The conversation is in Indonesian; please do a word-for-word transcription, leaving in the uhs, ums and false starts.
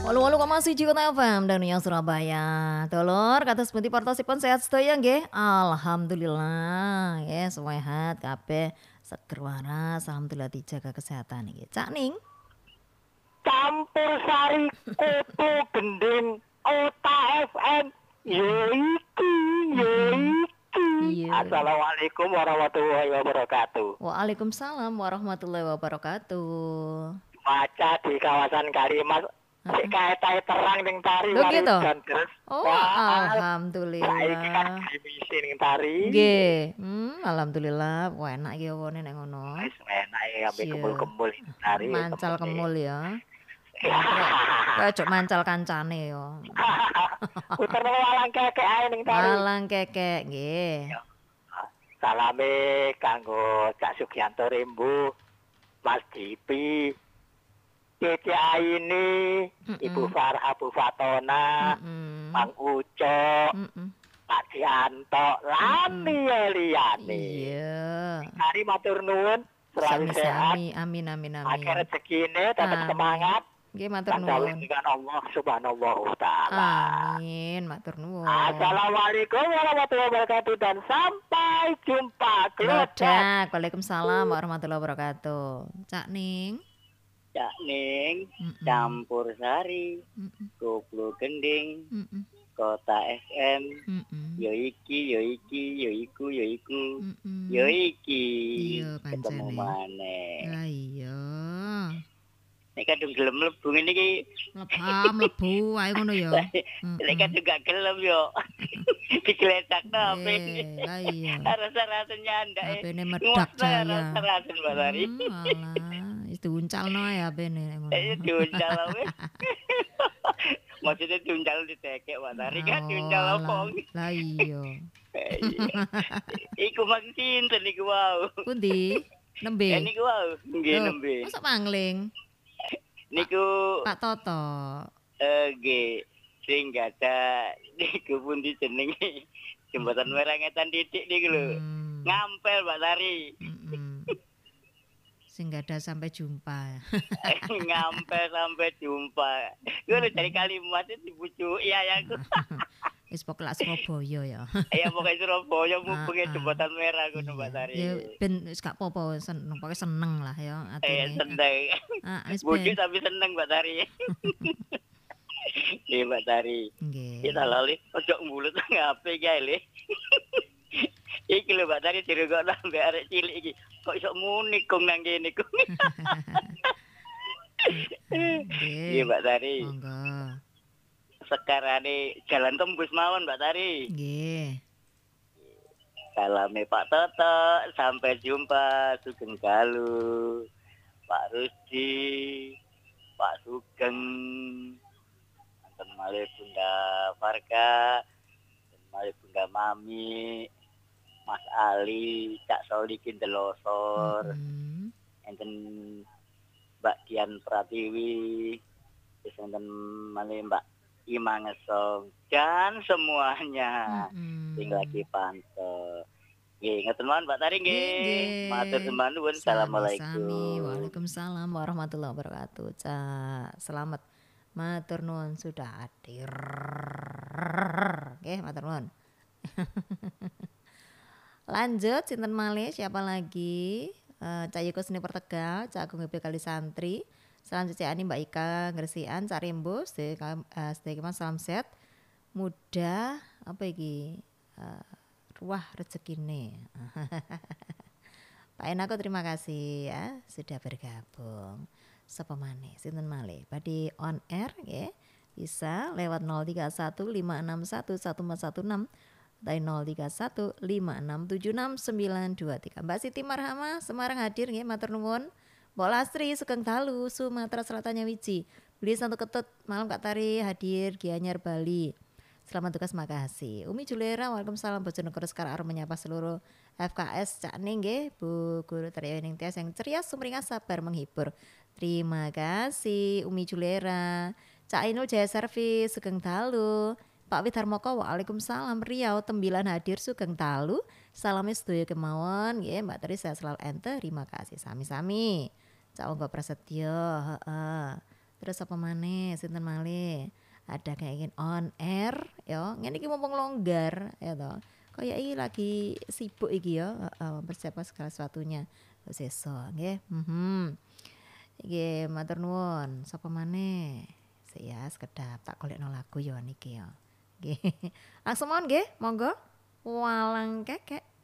walu walu koma siji Kota F M dan yang Surabaya. Dulur kados pundi partosipun sehat sedaya nggih? Alhamdulillah ya sehat kabeh seger waras. Alhamdulillah dijaga kesehatan nggih. Cak Ning. Campur sari kopo gending Kota F M. Yo iki, yo iki. Iya. Assalamualaikum warahmatullahi wabarakatuh. Waalaikumsalam warahmatullahi wabarakatuh. Baca di kawasan Karimas. Sik kae terang ning tari Lho gitu? dan terus. Oh, Saiki alhamdulillah. kan grimisi ning tari. Nggih. Hmm, alhamdulillah. Wah, enak iki wone nek ngono. Wis enak ya ambek Iya. kemul-kemul ning tari. Mancal temene. kemul ya. Ya ojo mancal kancane ya. Puter walang kekek ae ning tari. Walang kekek nggih. Salame kanggo Cak Sugianto Rembu, Mas Dipi, Cici Aini, Mm-mm. Ibu Farah, Bu Fatona, Mm-mm. Mang Uco, Mm-mm. Pak Dianto, lani liyane. Iya. Hari matur nuwun, selalu sehat, Sami-sami. Amin amin akeh amin. rezekine, tetap Amin. semangat, Nggih matur dan jauh nuwun. dengan Allah Subhanahu wa taala. Amin, matur nuwun. Assalamualaikum warahmatullahi wabarakatuh dan sampai jumpa. Klodak. Klodak. Waalaikumsalam warahmatullahi wabarakatuh. Cak Ning. Cak Ning, Mm-mm. campur sari, Mm-mm. koplo gending, Mm-mm. Kota F M, Mm-mm. yo iki, yo iki, yo iku, yo iku, Mm-mm. yo iki. Iya, Ketemu pancene. maneh. Lah iya. Nek kadung gelem mlebu ngene iki, Mlebu mlebu wae ngono ya. nek kadung gak gelem yo. Digeletakno H P. Eh, lah iya. Rasa-rasa nyandak. H P-ne medak jaya. Rasa-rasa Mbak Lari. Hmm, alah, wis diuncalno ae H P-ne nek ngono. Eh diuncal apa? Maksudnya diuncal ditekek Mbak Lari kan diuncal Oh, apa? alah. Lah iya. Eh, iya. Iku maksud sinten iku wau. Pundi? Nembe. Ya niku wau, nggih Loh, nembe. masa pangling? Niku Pak Toto. eh nggih sing gada niku pundi jenenge? Jembatan Merah Ngetan Titik niku lho. Hmm. Ngampel Mbak Lari. Mm-mm. Sing gak ada sampai jumpa. Ngampel sampai jumpa. Gue udah cari kalimat itu dibujuki ayahku. Wis pokok lak Surabaya ya. Ya pokoknya Surabaya Ah, mumpungnya ah. jembatan merah gue Iya. Mbak Tari. Ya ben wis gak apa-apa seneng, pokoke seneng lah ya Eh atine. seneng. Ah, wis Bujuk ben. tapi seneng Mbak Tari. Iya Mbak Tari. Nggih. Kita lali ojo mulut ngape gae le. Iki lho Mbak Tari dirugokno ambek arek cilik iki. Kok iso muni kong nang kene kong. Iya Nggih. Mbak Tari. Monggo. Sekarane jalan tembus mawon Mbak Tari. Nggih. Salame Pak Toto, sampai jumpa Sugeng Galuh, Pak Rusdi, Pak Sugeng, mantan malih Bunda Farka, malih Bunda Mami, Mas Ali, Cak Solikin Delosor, Mm-mm. enten Mbak Dian Pratiwi, terus enten malih Mbak Ima Ngesong, dan semuanya Mm-mm. sing lagi pantau. Nggih, ngoten mawon Mbak Tari nggih. Nggih. Matur sembah nuwun. Sami-sami. Assalamualaikum. Waalaikumsalam warahmatullahi wabarakatuh. Cak, selamat. Matur nuwun sudah hadir. Oke, matur nuwun. Lanjut, sinten malih siapa lagi? Eh, Cak Yeko Seni Pertegal, Cak Agung G P Kali Santri. Salam Cici Ani, Mbak Ika Ngresian, Cak Rembo, sedaya uh, salam sehat. Mudah apa iki? Eh, ruah rezekine. Pak Enako terima kasih ya sudah bergabung. Sapa maneh sinten malih badhe on air nggih. Bisa lewat nol tiga satu lima enam satu satu empat satu enam atau nol tiga satu lima enam tujuh enam sembilan dua tiga. Mbak Siti Marhama Semarang hadir nggih matur nuwun. Mbok Lasri Sugeng Dalu Sumatera Selatan Wiji. Beli satu ketut malam Kak Tari hadir Gianyar Bali. Selamat tugas makasih. Umi Julera Waalaikumsalam Bojonegoro sekarang arep menyapa seluruh F K S Cak Ning nggih Bu Guru Tari Ning Tias yang ceria sumringah sabar menghibur. Terima kasih Umi Julera. Cak Ainul Jaya Servis Sugeng Dalu. Pak Widarmoko Waalaikumsalam Riau Tembilan hadir Sugeng Dalu. Salamnya sedaya kemawon nggih Mbak Tari saya selalu enter. Terima kasih sami-sami. Cak Onggo Prasetyo, heeh. Terus apa maneh sinten malih? Ada kayak gini on air ya. Ngene iki mumpung longgar ya toh. Kayak iki lagi sibuk iki ya, heeh, mempersiapkan segala sesuatunya. Sesuk nggih. Mhm. Nggih, matur nuwun. Sapa maneh? Sik ya, sekedap tak golekno lagu ya niki ya. Nggih. Langsung mawon nggih, monggo. Walang kekek.